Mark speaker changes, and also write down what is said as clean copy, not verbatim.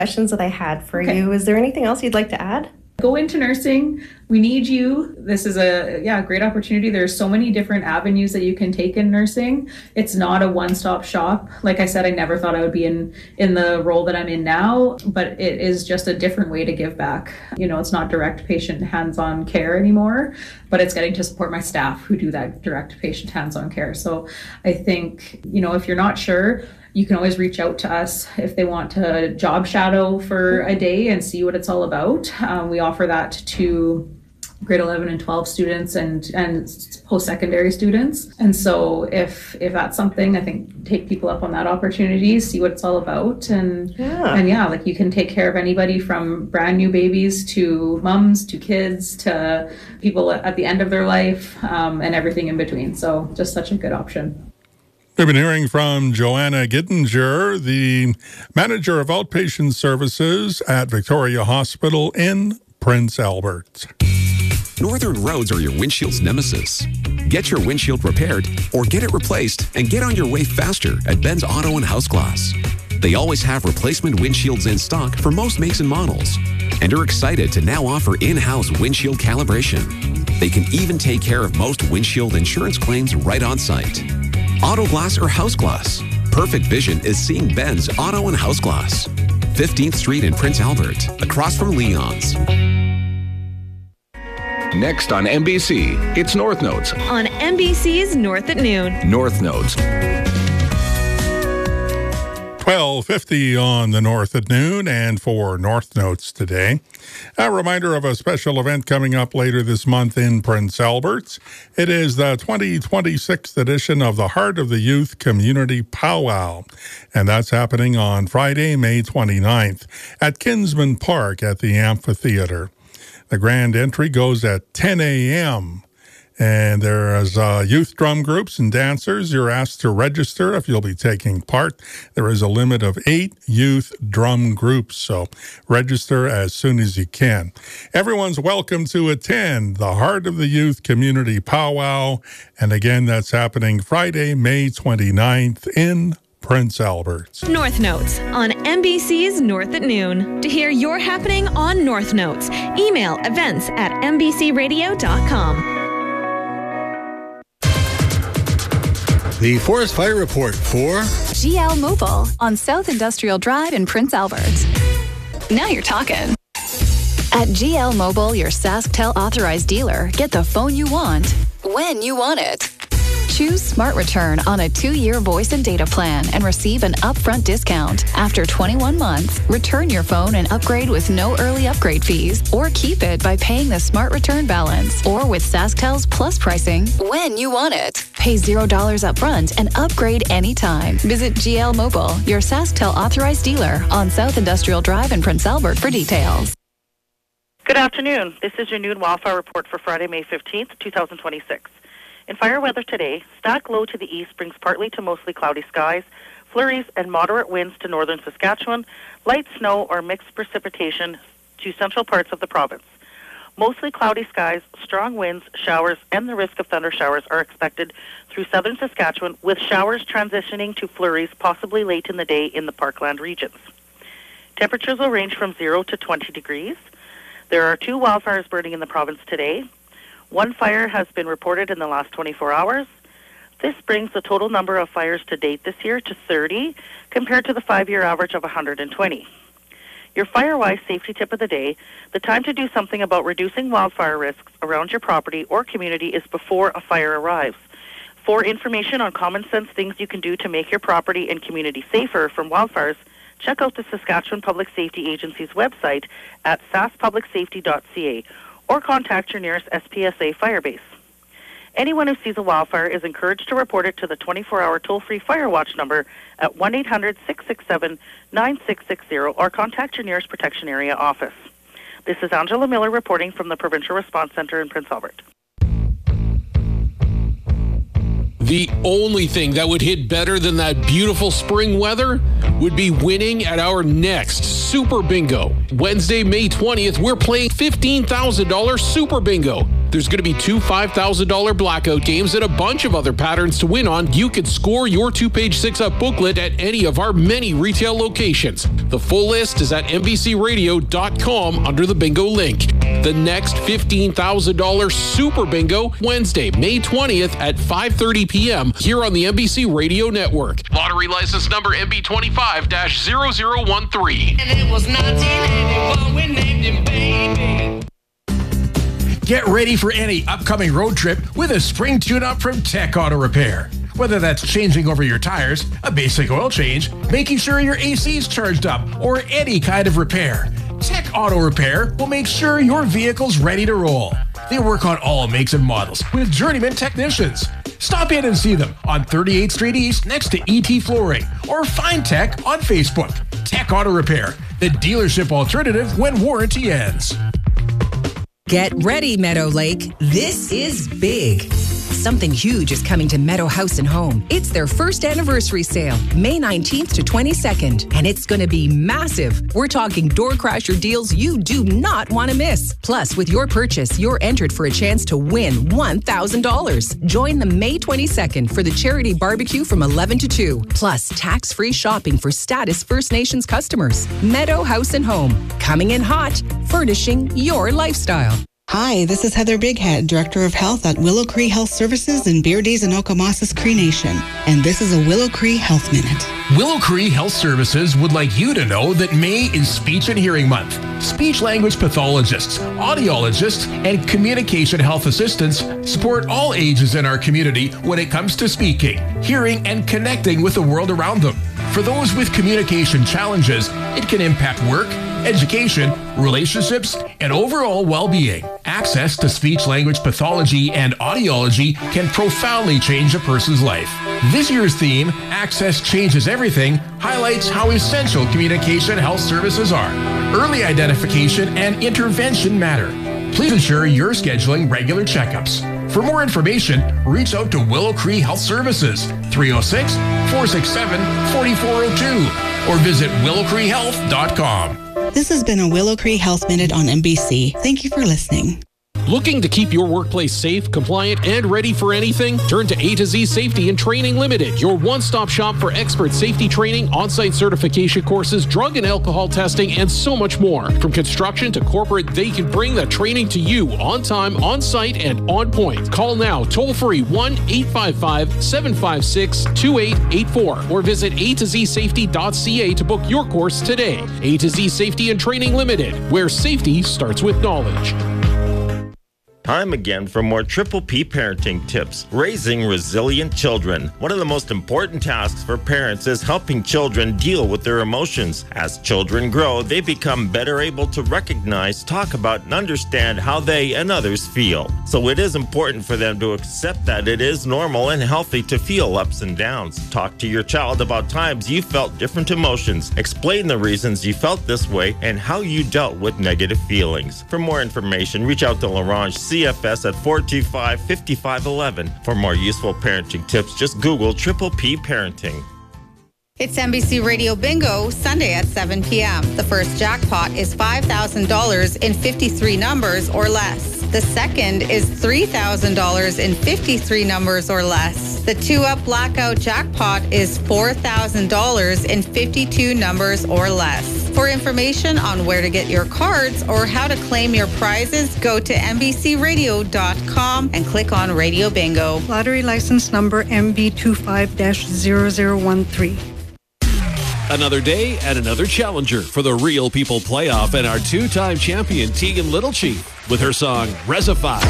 Speaker 1: questions that I had for you. Is there anything else you'd like to add?
Speaker 2: Go into nursing. We need you. This is a great opportunity. There's so many different avenues that you can take in nursing. It's not a one-stop shop. Like I said, I never thought I would be in the role that I'm in now, but it is just a different way to give back. It's not direct patient hands-on care anymore, but it's getting to support my staff who do that direct patient hands-on care. So I think, if you're not sure, you can always reach out to us if they want to job shadow for a day and see what it's all about. We offer that to grade 11 and 12 students and post-secondary students. And so if that's something, I think take people up on that opportunity, see what it's all about. And you can take care of anybody from brand new babies to moms to kids to people at the end of their life and everything in between. So just such a good option.
Speaker 3: We've been hearing from Joanna Gittinger, the manager of outpatient services at Victoria Hospital in Prince Albert.
Speaker 4: Northern roads are your windshield's nemesis. Get your windshield repaired or get it replaced and get on your way faster at Ben's Auto and House Glass. They always have replacement windshields in stock for most makes and models and are excited to now offer in-house windshield calibration. They can even take care of most windshield insurance claims right on site. Auto glass or house glass. Perfect vision is seeing Ben's Auto and House Glass. 15th Street in Prince Albert, across from Leon's.
Speaker 5: Next on NBC, it's North Notes.
Speaker 6: On NBC's North at Noon.
Speaker 5: North Notes.
Speaker 3: 12:50 on the North at Noon, and for North Notes today, a reminder of a special event coming up later this month in Prince Albert. It is the 2026th edition of the Heart of the Youth Community Powwow, and that's happening on Friday, May 29th at Kinsman Park at the Amphitheater. The grand entry goes at 10 a.m., and there's youth drum groups and dancers. You're asked to register if you'll be taking part. There is a limit of 8 youth drum groups, so register as soon as you can. Everyone's welcome to attend the Heart of the Youth Community Powwow. And again, that's happening Friday, May 29th in Prince Albert.
Speaker 6: North Notes on NBC's North at Noon. To hear your happening on North Notes, email events@nbcradio.com.
Speaker 7: The Forest Fire Report for
Speaker 8: GL Mobile on South Industrial Drive in Prince Albert. Now you're talking. At GL Mobile, your SaskTel authorized dealer, get the phone you want when you want it. Choose Smart Return on a 2-year voice and data plan and receive an upfront discount. After 21 months, return your phone and upgrade with no early upgrade fees, or keep it by paying the Smart Return balance, or with SaskTel's Plus pricing when you want it. Pay $0 upfront and upgrade anytime. Visit GL Mobile, your SaskTel authorized dealer on South Industrial Drive in Prince Albert for details.
Speaker 9: Good afternoon. This is your noon wildfire report for Friday, May 15th, 2026. In fire weather today, stack low to the east brings partly to mostly cloudy skies, flurries and moderate winds to northern Saskatchewan, light snow or mixed precipitation to central parts of the province. Mostly cloudy skies, strong winds, showers, and the risk of thunder showers are expected through southern Saskatchewan, with showers transitioning to flurries possibly late in the day in the Parkland regions. Temperatures will range from 0 to 20 degrees. There are 2 wildfires burning in the province today. 1 fire has been reported in the last 24 hours. This brings the total number of fires to date this year to 30, compared to the 5-year average of 120. Your fire-wise safety tip of the day: the time to do something about reducing wildfire risks around your property or community is before a fire arrives. For information on common sense things you can do to make your property and community safer from wildfires, check out the Saskatchewan Public Safety Agency's website at saskpublicsafety.ca, or contact your nearest SPSA fire base. Anyone who sees a wildfire is encouraged to report it to the 24-hour toll-free Fire Watch number at 1-800-667-9660, or contact your nearest protection area office. This is Angela Miller reporting from the Provincial Response Centre in Prince Albert.
Speaker 10: The only thing that would hit better than that beautiful spring weather would be winning at our next Super Bingo. Wednesday, May 20th, we're playing $15,000 Super Bingo. There's going to be 2 $5,000 blackout games and a bunch of other patterns to win on. You can score your 2-page 6-up booklet at any of our many retail locations. The full list is at NBCRadio.com under the bingo link. The next $15,000 Super Bingo, Wednesday, May 20th at 5:30 p.m. here on the NBC Radio Network. Lottery license number MB25-0013.
Speaker 11: And it was 1981, we named him Baby.
Speaker 12: Get ready for any upcoming road trip with a spring tune-up from Tech Auto Repair. Whether that's changing over your tires, a basic oil change, making sure your AC's charged up, or any kind of repair, Tech Auto Repair will make sure your vehicle's ready to roll. They work on all makes and models with journeyman technicians. Stop in and see them on 38th Street East next to ET Flooring, or find Tech on Facebook. Tech Auto Repair, the dealership alternative when warranty ends.
Speaker 13: Get ready, Meadow Lake. This is big. Something huge is coming to Meadow House and Home. It's their first anniversary sale, May 19th to 22nd, and it's going to be massive. We're talking door crasher deals you do not want to miss. Plus, with your purchase, you're entered for a chance to win $1,000. Join them May 22nd for the charity barbecue from 11 to 2. Plus, tax-free shopping for Status First Nations customers. Meadow House and Home, coming in hot, furnishing your lifestyle.
Speaker 14: Hi, this is Heather Bighead, Director of Health at Willow Cree Health Services in Beardies and Okamasas Cree Nation. And this is a Willow Cree Health Minute.
Speaker 12: Willow Cree Health Services would like you to know that May is Speech and Hearing Month. Speech language pathologists, audiologists, and communication health assistants support all ages in our community when it comes to speaking, hearing, and connecting with the world around them. For those with communication challenges, it can impact work, education, relationships, and overall well-being. Access to speech-language pathology and audiology can profoundly change a person's life. This year's theme, Access Changes Everything, highlights how essential communication health services are. Early identification and intervention matter. Please ensure you're scheduling regular checkups. For more information, reach out to Willow Cree Health Services, 306-467-4402, or visit willowcreehealth.com.
Speaker 14: This has been a Willow Cree Health Minute on NBC. Thank you for listening.
Speaker 10: Looking to keep your workplace safe, compliant, and ready for anything? Turn to A to Z Safety and Training Limited, your one-stop shop for expert safety training, on-site certification courses, drug and alcohol testing, and so much more. From construction to corporate, they can bring that training to you on time, on site, and on point. Call now, toll-free 1-855-756-2884 or visit a2zsafety.ca to book your course today. A to Z Safety and Training Limited, where safety starts with knowledge.
Speaker 15: Time again for more Triple P parenting tips. Raising resilient children. One of the most important tasks for parents is helping children deal with their emotions. As children grow, they become better able to recognize, talk about, and understand how they and others feel. So it is important for them to accept that it is normal and healthy to feel ups and downs. Talk to your child about times you felt different emotions. Explain the reasons you felt this way and how you dealt with negative feelings. For more information, reach out to Larange CFS at 425-5511. For more useful parenting tips, just Google Triple P Parenting.
Speaker 16: It's NBC Radio Bingo, Sunday at 7 p.m. The first jackpot is $5,000 in 53 numbers or less. The second is $3,000 in 53 numbers or less. The 2-up blackout jackpot is $4,000 in 52 numbers or less. For information on where to get your cards or how to claim your prizes, go to NBCRadio.com and click on Radio Bingo.
Speaker 17: Lottery license number MB25-0013.
Speaker 18: Another day and another challenger for the Real People Playoff and our two-time champion Tegan Little Chief with her song Resify.